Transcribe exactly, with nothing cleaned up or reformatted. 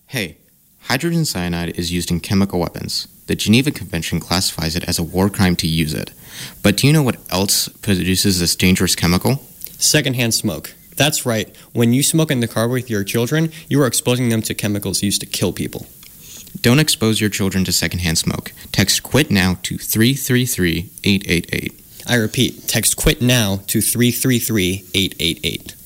Hey, hydrogen cyanide is used in chemical weapons. The Geneva Convention classifies it as a war crime to use it. But do you know what else produces this dangerous chemical? Secondhand smoke. That's right. When you smoke in the car with your children, you are exposing them to chemicals used to kill people. Don't expose your children to secondhand smoke. Text QUIT NOW to three three three, eight eight eight. I repeat, text QUIT NOW to three three three, eight eight eight.